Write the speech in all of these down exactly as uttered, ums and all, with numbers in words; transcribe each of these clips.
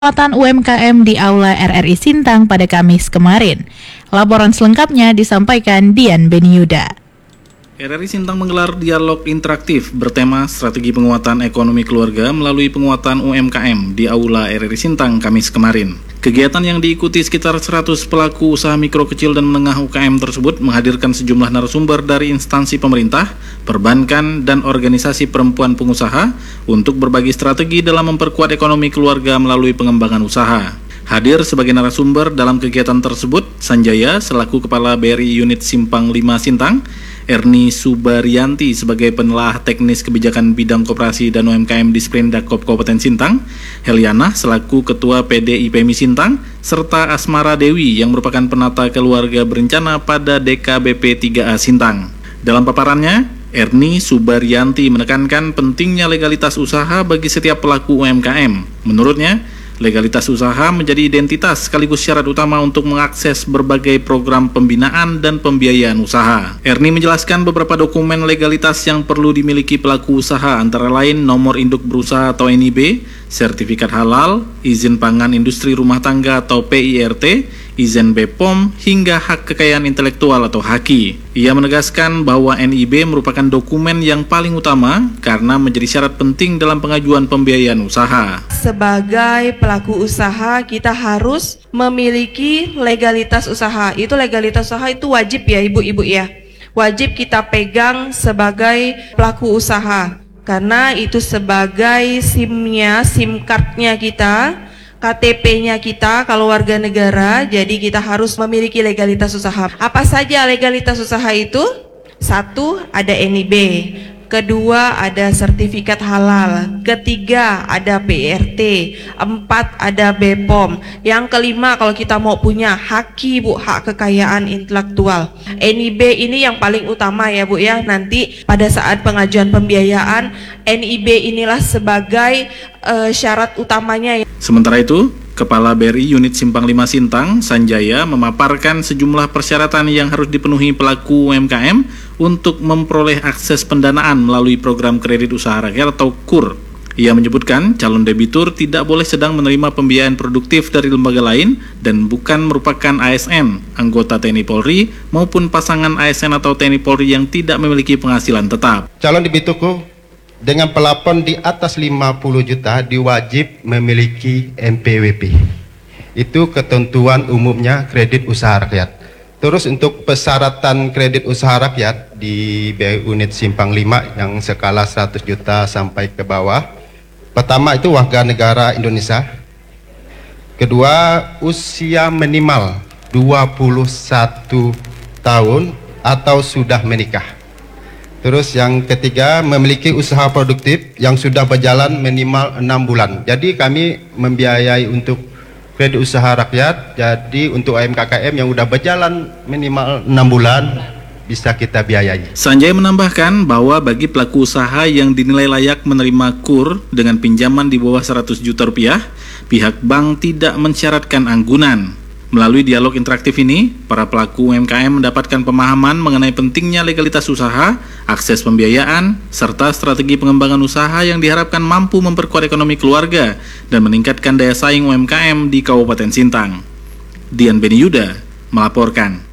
Penguatan U M K M di Aula R R I Sintang pada Kamis kemarin. Laporan selengkapnya disampaikan Dian Beniuda. R R I Sintang menggelar dialog interaktif bertema strategi penguatan ekonomi keluarga melalui penguatan U M K M di Aula R R I Sintang Kamis kemarin. Kegiatan yang diikuti sekitar seratus pelaku usaha mikro kecil dan menengah U K M tersebut menghadirkan sejumlah narasumber dari instansi pemerintah, perbankan, dan organisasi perempuan pengusaha untuk berbagi strategi dalam memperkuat ekonomi keluarga melalui pengembangan usaha. Hadir sebagai narasumber dalam kegiatan tersebut, Sanjaya selaku Kepala B R I Unit Simpang lima Sintang, Erni Subarianti sebagai penelaah teknis kebijakan bidang koperasi dan U M K M di Sprendakop Kabupaten Sintang, Heliana selaku Ketua P D I P M I Sintang, serta Asmara Dewi yang merupakan penata keluarga berencana pada D K B P tiga A Sintang. Dalam paparannya, Erni Subarianti menekankan pentingnya legalitas usaha bagi setiap pelaku U M K M. Menurutnya, legalitas usaha menjadi identitas sekaligus syarat utama untuk mengakses berbagai program pembinaan dan pembiayaan usaha. Erni menjelaskan beberapa dokumen legalitas yang perlu dimiliki pelaku usaha antara lain nomor induk berusaha atau N I B, sertifikat halal, izin pangan industri rumah tangga atau P I R T, izin B P O M, hingga hak kekayaan intelektual atau H A K I. Ia menegaskan bahwa N I B merupakan dokumen yang paling utama karena menjadi syarat penting dalam pengajuan pembiayaan usaha. Sebagai pelaku usaha, kita harus memiliki legalitas usaha. Itu legalitas usaha itu wajib ya ibu-ibu ya. Wajib kita pegang sebagai pelaku usaha. Karena itu sebagai SIM-nya, SIM card-nya kita, K T P-nya kita kalau warga negara, jadi kita harus memiliki legalitas usaha. Apa saja legalitas usaha itu? Satu, ada N I B. Kedua, ada sertifikat halal. Ketiga, ada P R T. Empat, ada B P O M. Yang kelima, kalau kita mau punya H A K I, Bu, hak kekayaan intelektual. N I B ini yang paling utama ya, Bu ya. Nanti pada saat pengajuan pembiayaan, N I B inilah sebagai uh, syarat utamanya. Sementara itu, Kepala B R I Unit Simpang lima Sintang, Sanjaya, memaparkan sejumlah persyaratan yang harus dipenuhi pelaku U M K M untuk memperoleh akses pendanaan melalui program kredit usaha rakyat atau K U R. Ia menyebutkan calon debitur tidak boleh sedang menerima pembiayaan produktif dari lembaga lain dan bukan merupakan A S N, anggota T N I Polri, maupun pasangan A S N atau T N I Polri yang tidak memiliki penghasilan tetap. Calon debiturku dengan pelapor di atas lima puluh juta diwajib memiliki M P W P. Itu ketentuan umumnya kredit usaha rakyat. Terus untuk persyaratan kredit usaha rakyat di B R I Unit Simpang lima yang skala seratus juta sampai ke bawah. Pertama itu warga negara Indonesia. Kedua, usia minimal dua puluh satu tahun atau sudah menikah. Terus yang ketiga, memiliki usaha produktif yang sudah berjalan minimal enam bulan. Jadi kami membiayai untuk kredit usaha rakyat, jadi untuk U M K M yang sudah berjalan minimal enam bulan bisa kita biayai. Sanjaya menambahkan bahwa bagi pelaku usaha yang dinilai layak menerima K U R dengan pinjaman di bawah seratus juta rupiah, pihak bank tidak mensyaratkan anggunan. Melalui dialog interaktif ini, para pelaku U M K M mendapatkan pemahaman mengenai pentingnya legalitas usaha, akses pembiayaan, serta strategi pengembangan usaha yang diharapkan mampu memperkuat ekonomi keluarga dan meningkatkan daya saing U M K M di Kabupaten Sintang. Dian Beniuda melaporkan.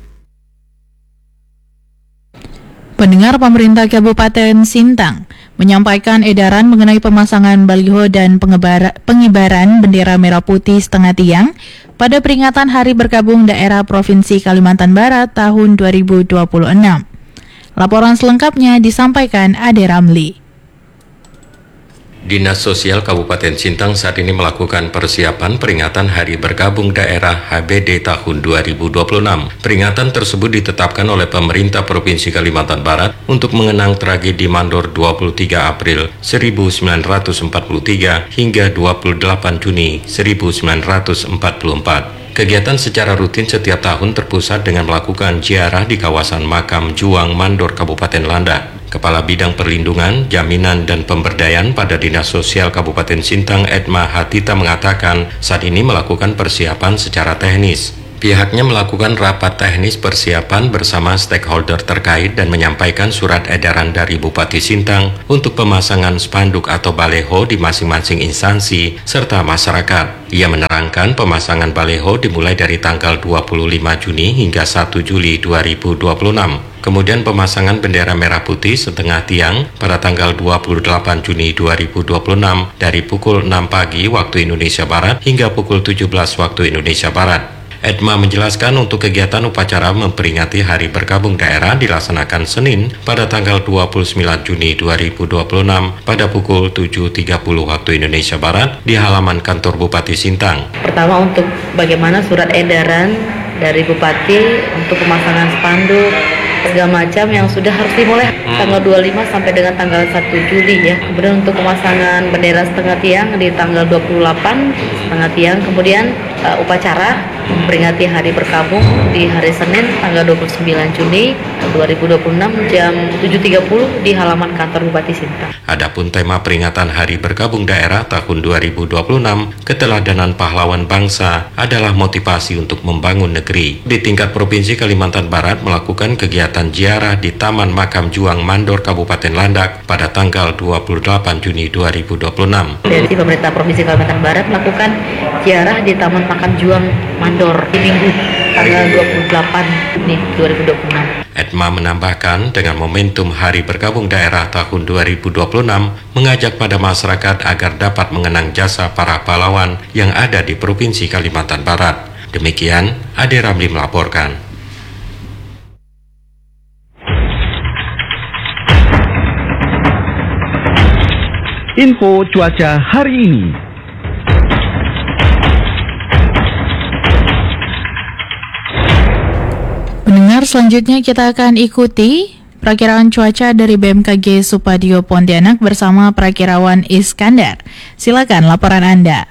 Pendengar, pemerintah Kabupaten Sintang menyampaikan edaran mengenai pemasangan baliho dan pengibaran bendera merah putih setengah tiang pada peringatan Hari Berkabung Daerah Provinsi Kalimantan Barat tahun dua ribu dua puluh enam. Laporan selengkapnya disampaikan Ade Ramli. Dinas Sosial Kabupaten Sintang saat ini melakukan persiapan peringatan Hari Berkabung Daerah H B D tahun dua ribu dua puluh enam. Peringatan tersebut ditetapkan oleh pemerintah Provinsi Kalimantan Barat untuk mengenang tragedi Mandor dua puluh tiga April seribu sembilan ratus empat puluh tiga hingga dua puluh delapan Juni seribu sembilan ratus empat puluh empat. Kegiatan secara rutin setiap tahun terpusat dengan melakukan ziarah di kawasan makam Juang Mandor Kabupaten Landak. Kepala Bidang Perlindungan, Jaminan, dan Pemberdayaan pada Dinas Sosial Kabupaten Sintang, Edma Hatita, mengatakan saat ini melakukan persiapan secara teknis. Pihaknya melakukan rapat teknis persiapan bersama stakeholder terkait dan menyampaikan surat edaran dari Bupati Sintang untuk pemasangan spanduk atau baleho di masing-masing instansi serta masyarakat. Ia menerangkan pemasangan baleho dimulai dari tanggal dua puluh lima Juni hingga satu Juli dua ribu dua puluh enam. Kemudian pemasangan bendera merah putih setengah tiang pada tanggal dua puluh delapan Juni dua ribu dua puluh enam dari pukul enam pagi waktu Indonesia Barat hingga pukul tujuh belas waktu Indonesia Barat. Edma menjelaskan untuk kegiatan upacara memperingati Hari Berkabung Daerah dilaksanakan Senin pada tanggal dua puluh sembilan Juni dua ribu dua puluh enam pada pukul tujuh tiga puluh waktu Indonesia Barat di halaman kantor Bupati Sintang. Pertama untuk bagaimana surat edaran dari Bupati untuk pemasangan spanduk segala macam yang sudah harus dimulai hmm. tanggal dua puluh lima sampai dengan tanggal satu Juli ya. Kemudian untuk pemasangan bendera setengah tiang di tanggal dua puluh delapan setengah tiang. Kemudian uh, upacara memperingati Hari Berkabung di hari Senin tanggal dua puluh sembilan Juni dua ribu dua puluh enam jam tujuh tiga puluh di halaman kantor Bupati Sintang. Adapun tema peringatan Hari Berkabung Daerah tahun dua ribu dua puluh enam, keteladanan pahlawan bangsa adalah motivasi untuk membangun negeri. Di tingkat Provinsi Kalimantan Barat melakukan kegiatan ziarah di Taman Makam Juang Mandor Kabupaten Landak pada tanggal dua puluh delapan Juni dua ribu dua puluh enam. Dari pemerintah Provinsi Kalimantan Barat melakukan ziarah di Taman Makam Juang Mandor di Minggu tanggal dua puluh delapan Juni dua ribu dua puluh enam. Edma menambahkan dengan momentum Hari Berkabung Daerah tahun dua ribu dua puluh enam mengajak pada masyarakat agar dapat mengenang jasa para pahlawan yang ada di Provinsi Kalimantan Barat. Demikian Ade Ramli melaporkan. Info cuaca hari ini. Pendengar, selanjutnya kita akan ikuti perakiraan cuaca dari B M K G Supadio Pontianak bersama Perakirawan Iskandar. Silakan laporan Anda.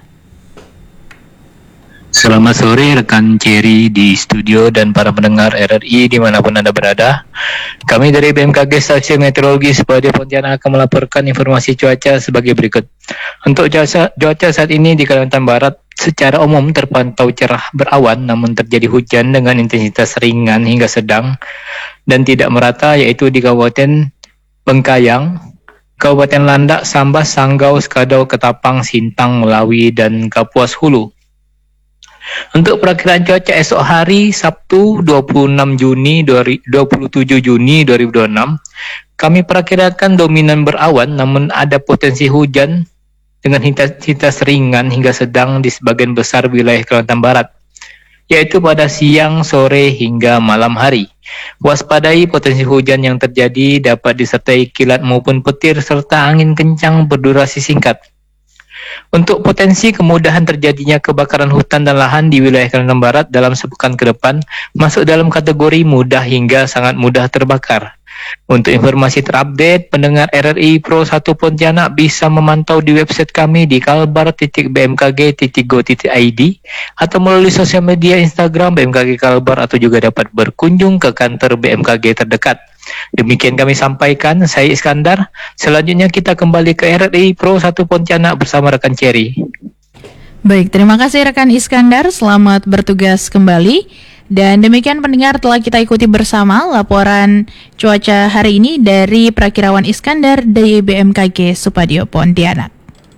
Selamat sore rekan Cherry di studio dan para pendengar R R I dimanapun Anda berada. Kami dari B M K G Stasiun Meteorologi Supadio Pontianak akan melaporkan informasi cuaca sebagai berikut. Untuk cuaca, cuaca saat ini di Kalimantan Barat secara umum terpantau cerah berawan, namun terjadi hujan dengan intensitas ringan hingga sedang dan tidak merata, yaitu di Kabupaten Bengkayang, Kabupaten Landak, Sambas, Sanggau, Skadau, Ketapang, Sintang, Melawi, dan Kapuas Hulu. Untuk perakiraan cuaca esok hari Sabtu dua puluh enam Juni dua puluh tujuh Juni dua ribu dua puluh enam, kami perakirakan dominan berawan namun ada potensi hujan dengan intensitas ringan hingga sedang di sebagian besar wilayah Kalimantan Barat, yaitu pada siang, sore, hingga malam hari. Waspadai potensi hujan yang terjadi dapat disertai kilat maupun petir serta angin kencang berdurasi singkat. Untuk potensi kemudahan terjadinya kebakaran hutan dan lahan di wilayah Kalimantan Barat dalam sepekan ke depan masuk dalam kategori mudah hingga sangat mudah terbakar. Untuk informasi terupdate, pendengar R R I Pro satu Pontianak bisa memantau di website kami di kalbar titik b m k g titik go titik i d atau melalui sosial media Instagram B M K G Kalbar, atau juga dapat berkunjung ke kantor B M K G terdekat. Demikian kami sampaikan, saya Iskandar. Selanjutnya kita kembali ke R R I Pro satu Pontianak bersama rekan Cherry. Baik, terima kasih rekan Iskandar, selamat bertugas kembali. Dan demikian pendengar, telah kita ikuti bersama laporan cuaca hari ini dari Perakirawan Iskandar dari B M K G Supadio Pontianak.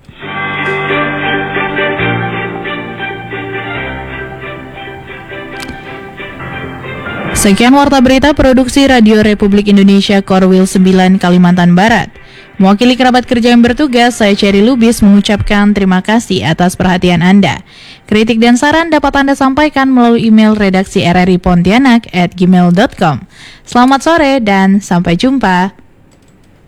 Sekian warta berita produksi Radio Republik Indonesia Korwil sembilan Kalimantan Barat. Mewakili kerabat kerja yang bertugas, saya Cherry Lubis mengucapkan terima kasih atas perhatian Anda. Kritik dan saran dapat Anda sampaikan melalui email redaksi r r i pontianak at gmail dot com. Selamat sore dan sampai jumpa.